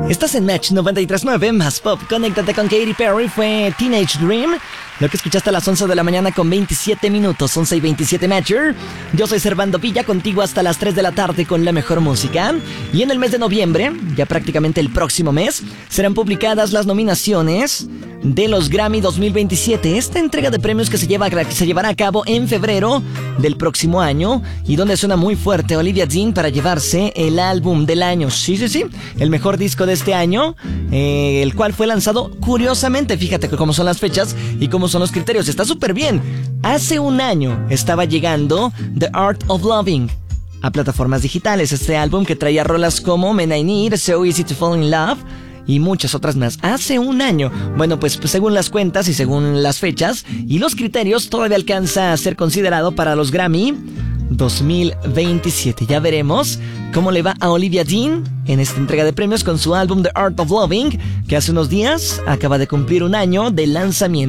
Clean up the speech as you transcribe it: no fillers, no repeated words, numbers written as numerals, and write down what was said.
Estás en Match 93.9, más pop. Conéctate con Katy Perry, fue Teenage Dream. Lo que escuchaste a las 11 de la mañana con 27 minutos, 11 y 27 Matcher. Yo soy Servando Villa, contigo hasta las 3 de la tarde con la mejor música. Y en el mes de noviembre, ya prácticamente el próximo mes, serán publicadas las nominaciones de los Grammy 2027. Esta entrega de premios que se llevará a cabo en febrero del próximo año, y donde suena muy fuerte Olivia Dean para llevarse el álbum del año. Sí, el mejor disco de este año, el cual fue lanzado curiosamente. Fíjate cómo son las fechas y cómo son los criterios. Está súper bien. Hace un año estaba llegando The Art of Loving a plataformas digitales. Este álbum que traía rolas como Men I Need, So Easy to Fall in Love y muchas otras más. Hace un año. Bueno, pues según las cuentas y según las fechas y los criterios, todavía alcanza a ser considerado para los Grammy 2027. Ya veremos cómo le va a Olivia Dean en esta entrega de premios con su álbum The Art of Loving, que hace unos días acaba de cumplir un año de lanzamiento.